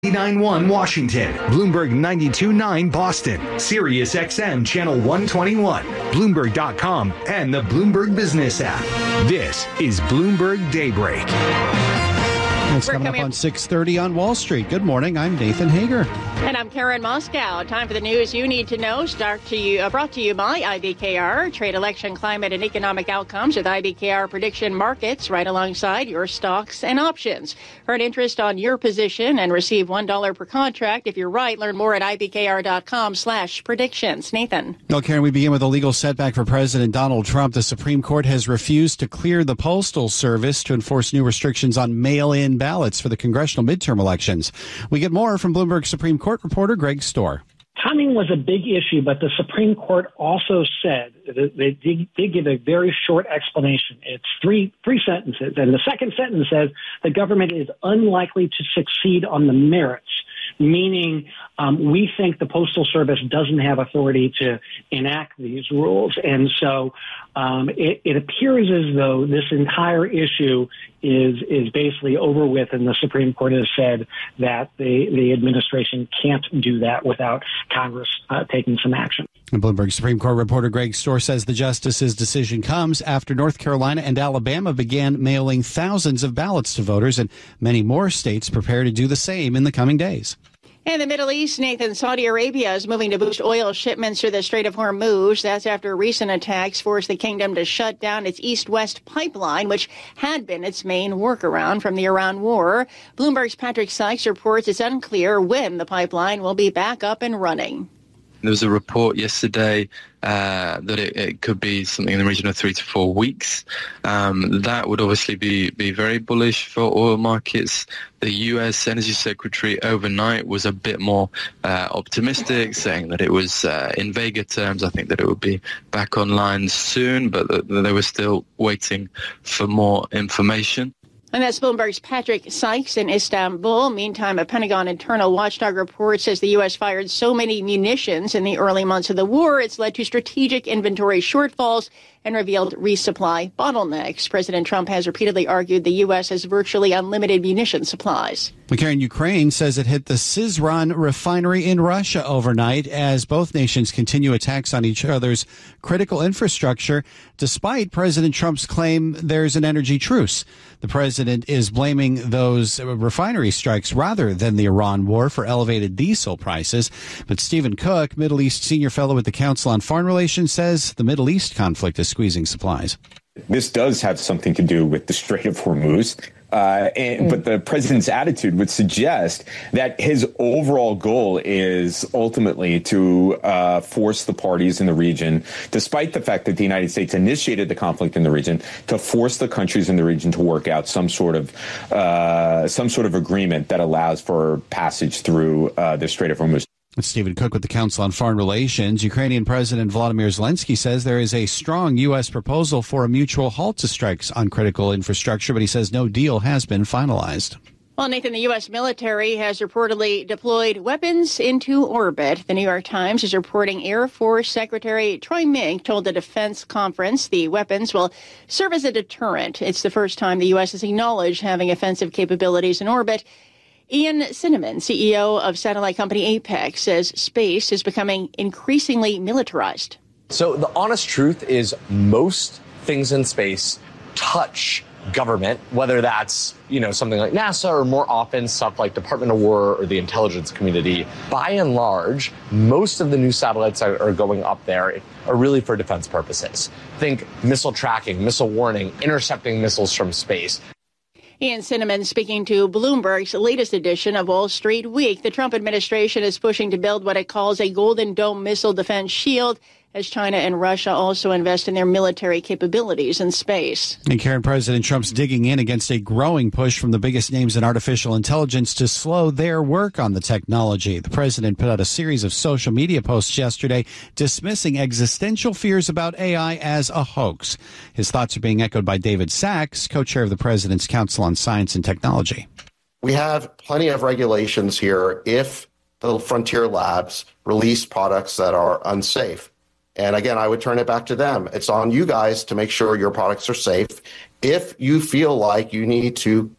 99.1 Washington, Bloomberg 92.9 Boston, Sirius XM Channel 121, Bloomberg.com, and the Bloomberg Business app. This is Bloomberg Daybreak. It's coming up on 6:30 on Wall Street. Good morning. I'm Nathan Hager. And I'm Karen Moscow. Time for the news you need to know. Brought to you by IBKR. Trade election, climate, and economic outcomes with IBKR prediction markets right alongside your stocks and options. Earn interest on your position and receive $1 per contract. If you're right, learn more at IBKR.com/predictions. Nathan. Well, Karen, we begin with a legal setback for President Donald Trump. The Supreme Court has refused to clear the Postal Service to enforce new restrictions on mail-in ballots for the congressional midterm elections. We get more from Bloomberg Supreme Court reporter Greg Storr. Timing was a big issue, but the Supreme Court also said that they did give a very short explanation. It's three sentences, and the second sentence says the government is unlikely to succeed on the merits, meaning we think the Postal Service doesn't have authority to enact these rules. And so it appears as though this entire issue is basically over with, and the Supreme Court has said that the administration can't do that without Congress taking some action. And Bloomberg Supreme Court reporter Greg Storr says the justice's decision comes after North Carolina and Alabama began mailing thousands of ballots to voters, and many more states prepare to do the same in the coming days. In the Middle East, Nathan, Saudi Arabia is moving to boost oil shipments through the Strait of Hormuz. That's after recent attacks forced the kingdom to shut down its east-west pipeline, which had been its main workaround from the Iran war. Bloomberg's Patrick Sykes reports it's unclear when the pipeline will be back up and running. There was a report yesterday that it could be something in the region of 3 to 4 weeks. That would obviously be very bullish for oil markets. The U.S. Energy Secretary overnight was a bit more optimistic, saying that it was, in vaguer terms, I think that it would be back online soon, but they were still waiting for more information. And that's Bloomberg's Patrick Sykes in Istanbul. Meantime, a Pentagon internal watchdog report says the U.S. fired so many munitions in the early months of the war, it's led to strategic inventory shortfalls and revealed resupply bottlenecks. President Trump has repeatedly argued the U.S. has virtually unlimited munition supplies. Karen, Ukraine says it hit the Syzran refinery in Russia overnight as both nations continue attacks on each other's critical infrastructure, despite President Trump's claim there's an energy truce. The president is blaming those refinery strikes rather than the Iran war for elevated diesel prices. But Stephen Cook, Middle East senior fellow at the Council on Foreign Relations, says the Middle East conflict is squeezing supplies. This does have something to do with the Strait of Hormuz. But the president's attitude would suggest that his overall goal is ultimately to force the parties in the region, despite the fact that the United States initiated the conflict in the region, to force the countries in the region to work out some sort of agreement that allows for passage through the Strait of Hormuz. It's Stephen Cook with the Council on Foreign Relations. Ukrainian President Volodymyr Zelensky says there is a strong U.S. proposal for a mutual halt to strikes on critical infrastructure, but he says no deal has been finalized. Well, Nathan, the U.S. military has reportedly deployed weapons into orbit. The New York Times is reporting Air Force Secretary Troy Mink told the defense conference the weapons will serve as a deterrent. It's the first time the U.S. has acknowledged having offensive capabilities in orbit. Ian Cinnamon, CEO of satellite company Apex, says space is becoming increasingly militarized. So the honest truth is most things in space touch government, whether that's, something like NASA or more often stuff like Department of War or the intelligence community. By and large, most of the new satellites that are going up there are really for defense purposes. Think missile tracking, missile warning, intercepting missiles from space. Ian Cinnamon speaking to Bloomberg's latest edition of Wall Street Week. The Trump administration is pushing to build what it calls a Golden Dome missile defense shield as China and Russia also invest in their military capabilities in space. And Karen, President Trump's digging in against a growing push from the biggest names in artificial intelligence to slow their work on the technology. The president put out a series of social media posts yesterday dismissing existential fears about AI as a hoax. His thoughts are being echoed by David Sachs, co-chair of the President's Council on Science and Technology. We have plenty of regulations here if the frontier labs release products that are unsafe. And again, I would turn it back to them. It's on you guys to make sure your products are safe. If you feel like you need to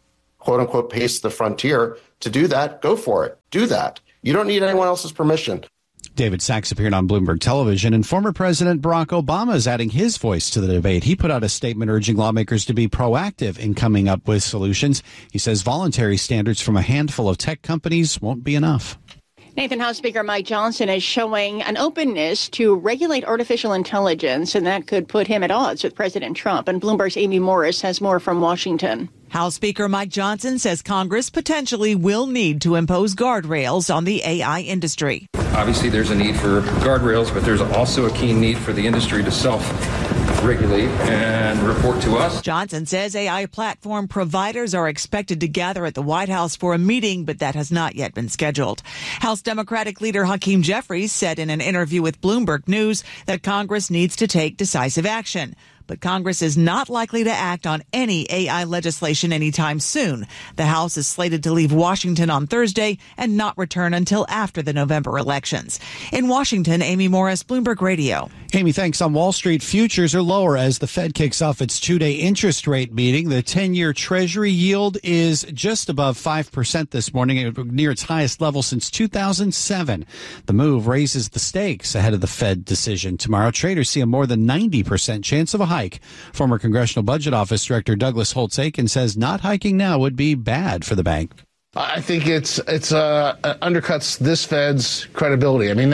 quote unquote, pace the frontier, to do that, go for it. Do that. You don't need anyone else's permission. David Sachs appeared on Bloomberg Television, and former President Barack Obama is adding his voice to the debate. He put out a statement urging lawmakers to be proactive in coming up with solutions. He says voluntary standards from a handful of tech companies won't be enough. Nathan, House Speaker Mike Johnson is showing an openness to regulate artificial intelligence, and that could put him at odds with President Trump. And Bloomberg's Amy Morris has more from Washington. House Speaker Mike Johnson says Congress potentially will need to impose guardrails on the AI industry. Obviously, there's a need for guardrails, but there's also a keen need for the industry to self-regulate and report to us. Johnson says AI platform providers are expected to gather at the White House for a meeting, but that has not yet been scheduled. House Democratic leader Hakeem Jeffries said in an interview with Bloomberg News that Congress needs to take decisive action. But Congress is not likely to act on any AI legislation anytime soon. The House is slated to leave Washington on Thursday and not return until after the November elections. In Washington, Amy Morris, Bloomberg Radio. Amy, thanks. On Wall Street, futures are lower as the Fed kicks off its two-day interest rate meeting. The 10-year Treasury yield is just above 5% this morning, near its highest level since 2007. The move raises the stakes ahead of the Fed decision tomorrow. Traders see a more than 90% chance of a hike. Former Congressional Budget Office Director Douglas Holtz-Eakin says not hiking now would be bad for the bank. I think it undercuts this Fed's credibility. I mean,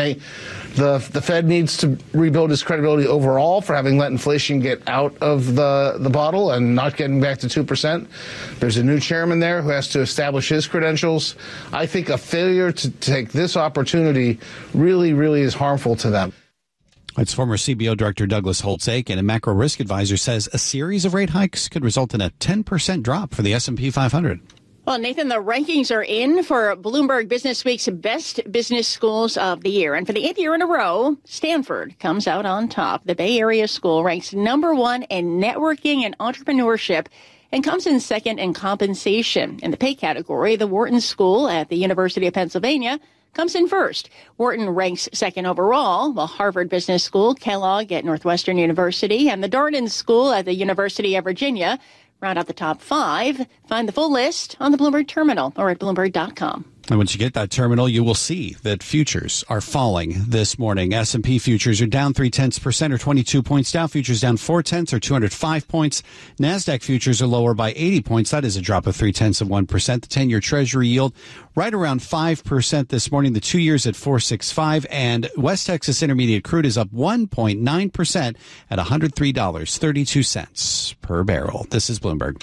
the Fed needs to rebuild its credibility overall for having let inflation get out of the bottle and not getting back to 2%. There's a new chairman there who has to establish his credentials. I think a failure to take this opportunity really, really is harmful to them. It's former CBO Director Douglas Holtz-Eakin, and macro risk advisor says a series of rate hikes could result in a 10% drop for the S&P 500. Well, Nathan, the rankings are in for Bloomberg Business Week's best business schools of the year. And for the 8th year in a row, Stanford comes out on top. The Bay Area school ranks #1 in networking and entrepreneurship and comes in second in compensation. In the pay category, the Wharton School at the University of Pennsylvania comes in first. Wharton ranks second overall, while Harvard Business School, Kellogg at Northwestern University, and the Darden School at the University of Virginia round out the top 5. Find the full list on the Bloomberg Terminal or at Bloomberg.com. And once you get that terminal, you will see that futures are falling this morning. S&P futures are down 0.3% or 22 points. Dow futures down 0.4 or 205 points. NASDAQ futures are lower by 80 points. That is a drop of 0.3%. The 10-year Treasury yield right around 5% this morning. The 2 years at 4.65. And West Texas Intermediate crude is up 1.9% at $103.32 per barrel. This is Bloomberg.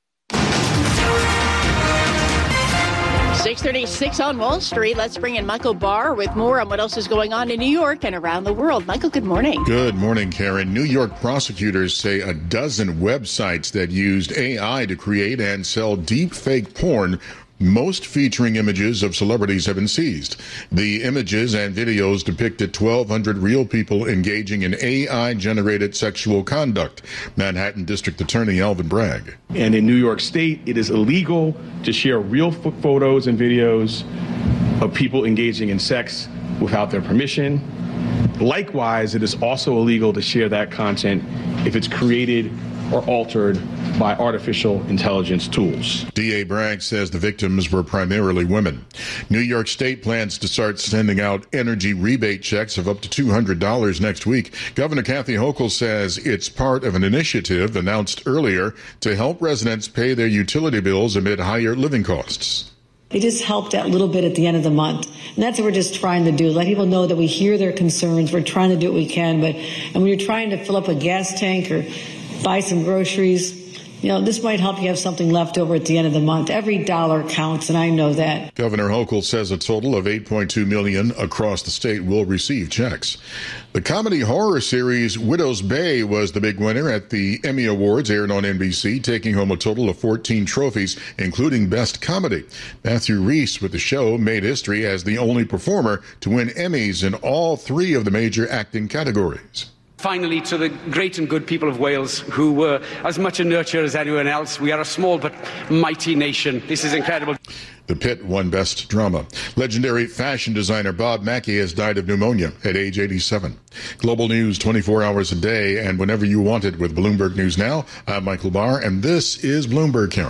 6:36 on Wall Street. Let's bring in Michael Barr with more on what else is going on in New York and around the world. Michael, good morning. Good morning, Karen. New York prosecutors say a dozen websites that used AI to create and sell deep fake porn, most featuring images of celebrities, have been seized. The images and videos depicted 1,200 real people engaging in AI-generated sexual conduct. Manhattan District Attorney Alvin Bragg. And in New York State, it is illegal to share real photos and videos of people engaging in sex without their permission. Likewise, it is also illegal to share that content if it's created or altered by artificial intelligence tools. DA Bragg says the victims were primarily women. New York State plans to start sending out energy rebate checks of up to $200 next week. Governor Kathy Hochul says it's part of an initiative announced earlier to help residents pay their utility bills amid higher living costs. It just helped that little bit at the end of the month. And that's what we're just trying to do. Let people know that we hear their concerns. We're trying to do what we can. And when you're trying to fill up a gas tank or buy some groceries, this might help you have something left over at the end of the month. Every dollar counts, and I know that. Governor Hochul says a total of 8.2 million across the state will receive checks. The comedy horror series Widow's Bay was the big winner at the Emmy Awards, aired on NBC, taking home a total of 14 trophies, including Best Comedy. Matthew Rhys with the show made history as the only performer to win Emmys in all 3 of the major acting categories. Finally, to the great and good people of Wales, who were as much a nurture as anyone else. We are a small but mighty nation. This is incredible. The Pit won Best Drama. Legendary fashion designer Bob Mackie has died of pneumonia at age 87. Global news 24 hours a day and whenever you want it with Bloomberg News Now. I'm Michael Barr, and this is Bloomberg, Karen.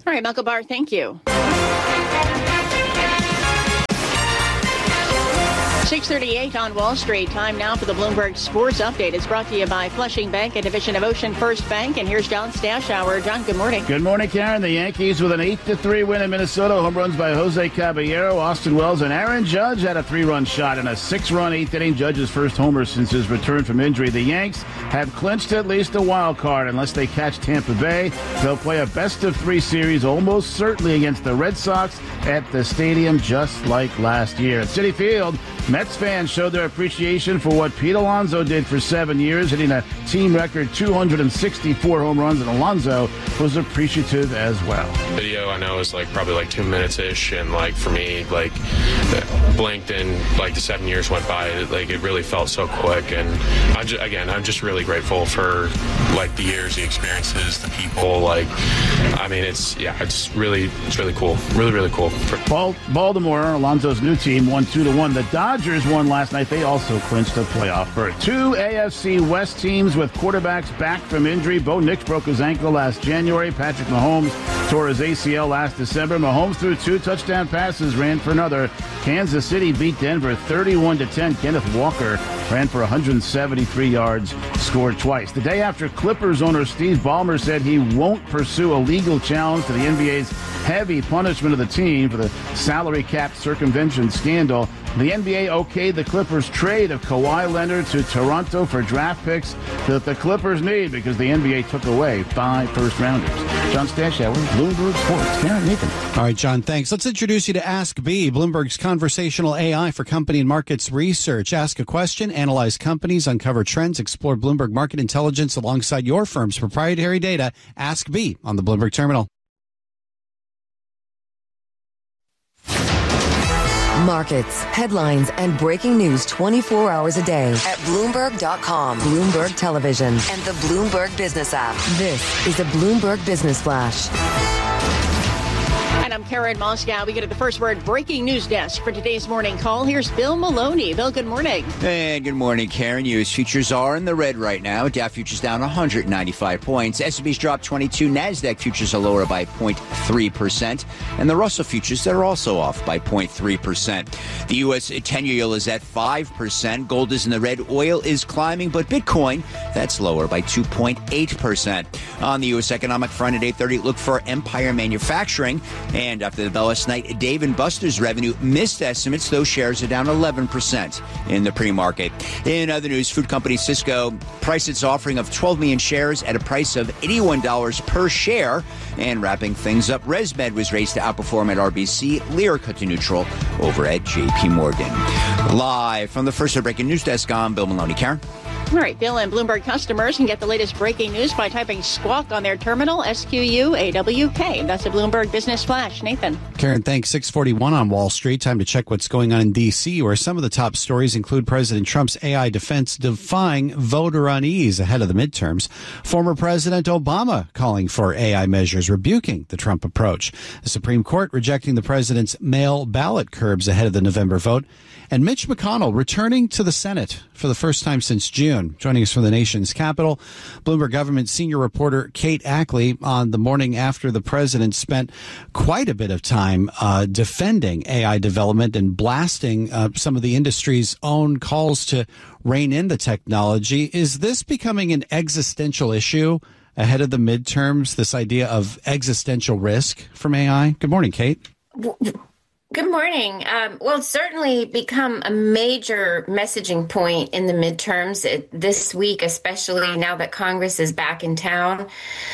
All right, Michael Barr, thank you. 6:38 on Wall Street. Time now for the Bloomberg Sports Update. It's brought to you by Flushing Bank, a division of Ocean First Bank. And here's John Stashower. John, good morning. Good morning, Karen. The Yankees with an 8-3 win in Minnesota. Home runs by Jose Caballero, Austin Wells, and Aaron Judge had a 3-run shot and a 6-run eighth inning. Judge's first homer since his return from injury. The Yanks have clinched at least a wild card unless they catch Tampa Bay. They'll play a best-of-3 series almost certainly against the Red Sox at the stadium just like last year. At Citi Field, Mets fans showed their appreciation for what Pete Alonso did for 7 years, hitting a team record 264 home runs, and Alonso was appreciative as well. Video I know is probably 2 minutes-ish, and for me, blinked and the 7 years went by. It really felt so quick, and I'm just really grateful for the years, the experiences, the people. It's really cool, really cool. Baltimore, Alonso's new team, won 2-1. The Dodgers won last night. They also clinched a playoff berth. 2 AFC West teams with quarterbacks back from injury. Bo Nix broke his ankle last January. Patrick Mahomes tore his ACL last December. Mahomes threw 2 touchdown passes, ran for another. Kansas City beat Denver 31-10. Kenneth Walker ran for 173 yards, scored twice. The day after, Clippers owner Steve Ballmer said he won't pursue a legal challenge to the NBA's heavy punishment of the team for the salary cap circumvention scandal. The NBA okayed the Clippers' trade of Kawhi Leonard to Toronto for draft picks that the Clippers need because the NBA took away 5 first-rounders. John Stashower, Bloomberg Sports. Karen, Nathan. All right, John, thanks. Let's introduce you to Ask B, Bloomberg's conversational AI for company and markets research. Ask a question, analyze companies, uncover trends, explore Bloomberg market intelligence alongside your firm's proprietary data. Ask B on the Bloomberg terminal. Markets, headlines, and breaking news 24 hours a day at Bloomberg.com, Bloomberg Television, and the Bloomberg Business app. This is a Bloomberg Business Flash. And I'm Karen Moscow. We get to the first word breaking news desk for today's morning call. Here's Bill Maloney. Bill, good morning. And good morning, Karen. U.S. futures are in the red right now. Dow futures down 195 points. S&P's dropped 22. NASDAQ futures are lower by 0.3%. And the Russell futures, they're also off by 0.3%. The U.S. 10-year yield is at 5%. Gold is in the red. Oil is climbing. But Bitcoin, that's lower by 2.8%. On the U.S. economic front at 8:30, look for Empire Manufacturing. And after the bell last night, Dave & Buster's revenue missed estimates. Those shares are down 11% in the pre-market. In other news, food company Sysco priced its offering of 12 million shares at a price of $81 per share. And wrapping things up, ResMed was raised to outperform at RBC. Lear cut to neutral over at JP Morgan. Live from the First Breaking News Desk, I'm Bill Maloney. Karen? All right, Bill, and Bloomberg customers can get the latest breaking news by typing Squawk on their terminal, SQUAWK. That's a Bloomberg Business Flash. Nathan. Karen, thanks. 6:41 on Wall Street. Time to check what's going on in D.C., where some of the top stories include President Trump's AI defense defying voter unease ahead of the midterms. Former President Obama calling for AI measures, rebuking the Trump approach. The Supreme Court rejecting the president's mail ballot curbs ahead of the November vote. And Mitch McConnell returning to the Senate for the first time since June. Joining us from the nation's capital, Bloomberg government senior reporter Kate Ackley on the morning after the president spent quite a bit of time defending AI development and blasting some of the industry's own calls to rein in the technology. Is this becoming an existential issue ahead of the midterms, this idea of existential risk from AI? Good morning, Kate. Good morning. Well, it's certainly become a major messaging point in the midterms this week, especially now that Congress is back in town.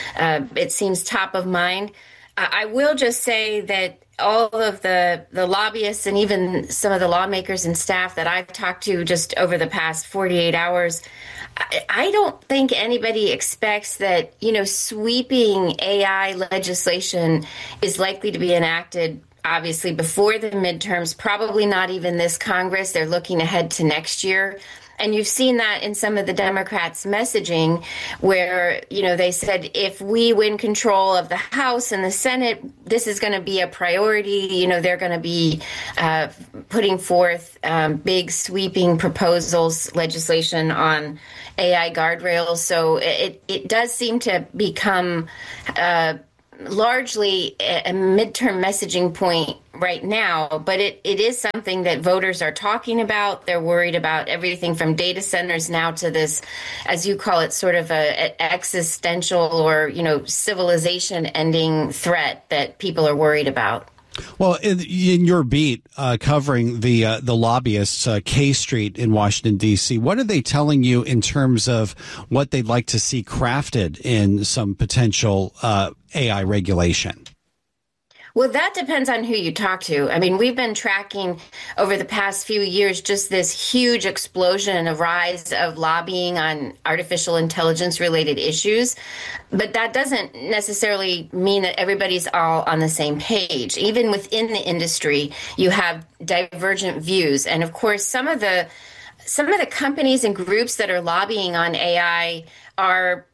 It seems top of mind. I will just say that all of the lobbyists and even some of the lawmakers and staff that I've talked to just over the past 48 hours, I don't think anybody expects that, sweeping AI legislation is likely to be enacted obviously before the midterms, probably not even this Congress. They're looking ahead to next year. And you've seen that in some of the Democrats' messaging where, they said if we win control of the House and the Senate, this is going to be a priority. They're going to be putting forth big sweeping proposals, legislation on AI guardrails. So it does seem to become largely a midterm messaging point right now, but it is something that voters are talking about. They're worried about everything from data centers now to this, as you call it, sort of a existential or, civilization ending threat that people are worried about. Well, in your beat covering the lobbyists, K Street in Washington, D.C., what are they telling you in terms of what they'd like to see crafted in some potential AI regulation? Well, that depends on who you talk to. I mean, we've been tracking over the past few years just this huge explosion, a rise of lobbying on artificial intelligence related issues. But that doesn't necessarily mean that everybody's all on the same page. Even within the industry, you have divergent views. And of course, some of the companies and groups that are lobbying on AI are,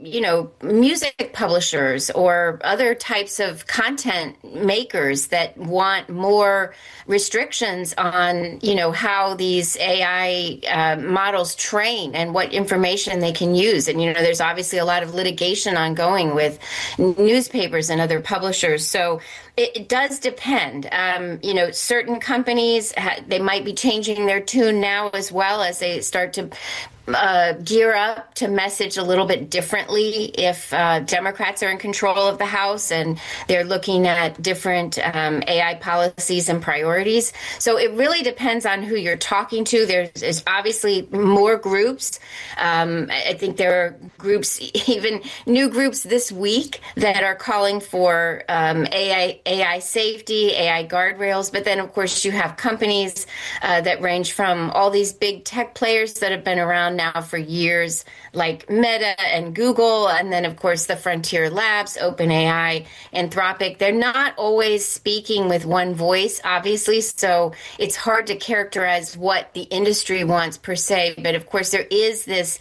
music publishers or other types of content makers that want more restrictions on, how these AI models train and what information they can use. And, there's obviously a lot of litigation ongoing with newspapers and other publishers. So it does depend. Certain companies, they might be changing their tune now as well as they start to gear up to message a little bit differently if Democrats are in control of the House and they're looking at different AI policies and priorities. So it really depends on who you're talking to. There's obviously more groups. I think there are groups, even new groups this week, that are calling for AI safety, AI guardrails. But then, of course, you have companies that range from all these big tech players that have been around now for years, like Meta and Google, and then, of course, the frontier labs, OpenAI, Anthropic. They're not always speaking with one voice, obviously, so it's hard to characterize what the industry wants per se. But, of course, there is this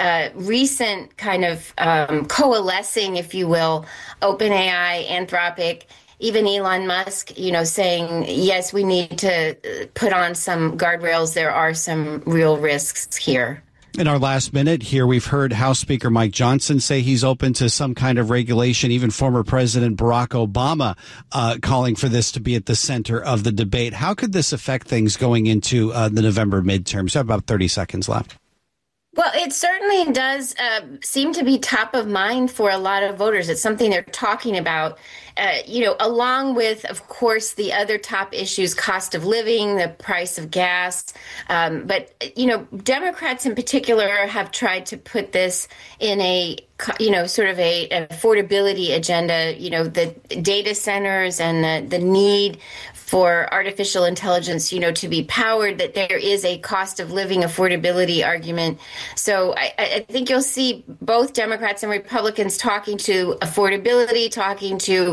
recent kind of coalescing, if you will, OpenAI, Anthropic, even Elon Musk, saying, yes, we need to put on some guardrails. There are some real risks here. In our last minute here, we've heard House Speaker Mike Johnson say he's open to some kind of regulation, even former President Barack Obama calling for this to be at the center of the debate. How could this affect things going into the November midterms? We have about 30 seconds left. Well, it certainly does seem to be top of mind for a lot of voters. It's something they're talking about, along with, of course, the other top issues, cost of living, the price of gas. But Democrats in particular have tried to put this in a sort of an affordability agenda, the data centers and the need for artificial intelligence, to be powered, that there is a cost of living affordability argument. So I think you'll see both Democrats and Republicans talking to affordability, talking to,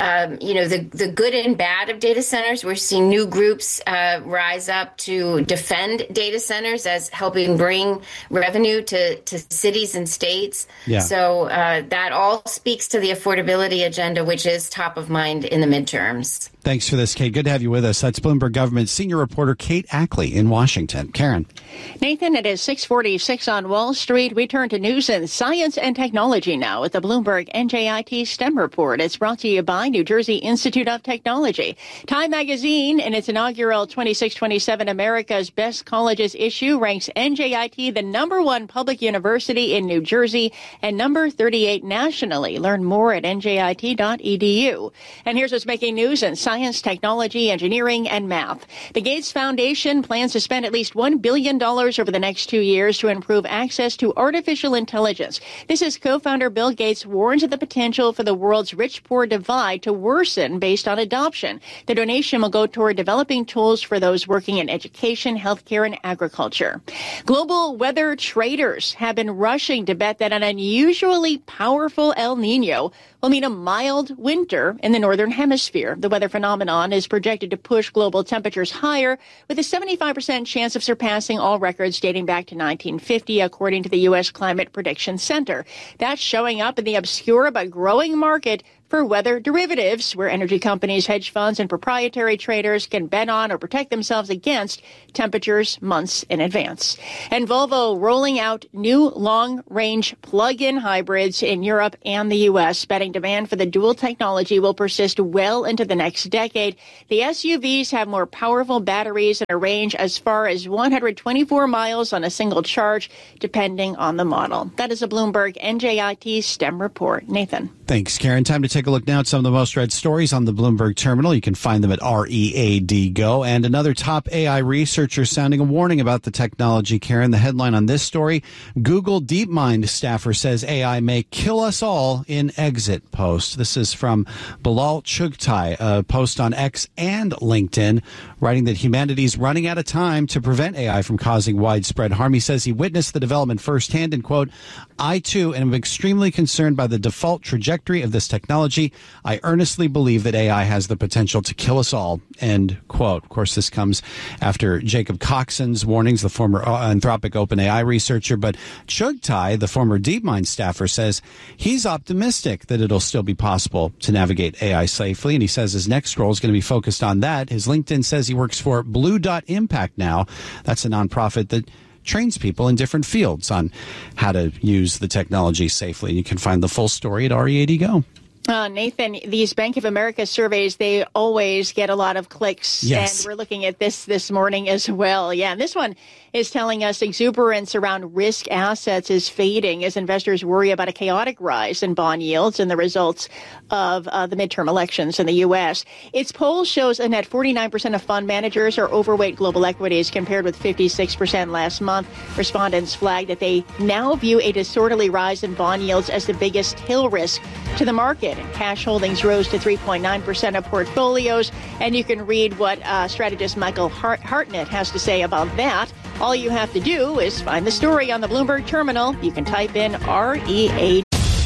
the good and bad of data centers. We're seeing new groups rise up to defend data centers as helping bring revenue to cities and states. Yeah. So that all speaks to the affordability agenda, which is top of mind in the midterms. Thanks for this, Kate. Good to have you with us. That's Bloomberg Government senior reporter Kate Ackley in Washington. Karen. Nathan, it is 6:46 on Wall Street. We turn to news in science and technology now with the Bloomberg NJIT STEM report. It's brought to you by New Jersey Institute of Technology. Time Magazine, in its inaugural 26-27 America's Best Colleges issue, ranks NJIT the #1 public university in New Jersey and number 38 nationally. Learn more at njit.edu. And here's what's making news in science, technology, engineering, and math. The Gates Foundation plans to spend at least $1 billion over the next 2 years to improve access to artificial intelligence. This is co-founder Bill Gates warns of the potential for the world's rich-poor divide to worsen based on adoption. The donation will go toward developing tools for those working in education, healthcare, and agriculture. Global weather traders have been rushing to bet that an unusually powerful El Nino will mean a mild winter in the northern hemisphere. The weather phenomenon is projected to push global temperatures higher, with a 75% chance of surpassing all records dating back to 1950, according to the U.S. Climate Prediction Center. That's showing up in the obscure but growing market for weather derivatives, where energy companies, hedge funds, and proprietary traders can bet on or protect themselves against temperatures months in advance. And Volvo rolling out new long-range plug-in hybrids in Europe and the U.S. Betting demand for the dual technology will persist well into the next decade. The SUVs have more powerful batteries and a range as far as 124 miles on a single charge, depending on the model. That is a Bloomberg NJIT STEM report. Nathan. Thanks, Karen. Time to take a look now at some of the most read stories on the Bloomberg terminal. You can find them at READ Go. And another top AI researcher sounding a warning about the technology, Karen. The headline on this story, Google DeepMind staffer says AI may kill us all in exit post. This is from Bilal Chugtai, a post on X and LinkedIn, writing that humanity is running out of time to prevent AI from causing widespread harm. He says he witnessed the development firsthand and, quote, I, too, am extremely concerned by the default trajectory of this technology. I earnestly believe that AI has the potential to kill us all, end quote. Of course, this comes after Jacob Coxon's warnings, the former Anthropic OpenAI researcher. But Chugtai, the former DeepMind staffer, says he's optimistic that it'll still be possible to navigate AI safely. And he says his next role is going to be focused on that. His LinkedIn says he works for Blue Dot Impact now. That's a nonprofit that trains people in different fields on how to use the technology safely. You can find the full story at READ Go. Nathan, these Bank of America surveys, they always get a lot of clicks. Yes. And we're looking at this morning as well. Yeah, and this one is telling us exuberance around risk assets is fading as investors worry about a chaotic rise in bond yields and the results of the midterm elections in the U.S. Its poll shows a net 49% of fund managers are overweight global equities compared with 56% last month. Respondents flagged that they now view a disorderly rise in bond yields as the biggest tail risk to the market. And cash holdings rose to 3.9% of portfolios. And you can read what strategist Michael Hartnett has to say about that. All you have to do is find the story on the Bloomberg terminal. You can type in READ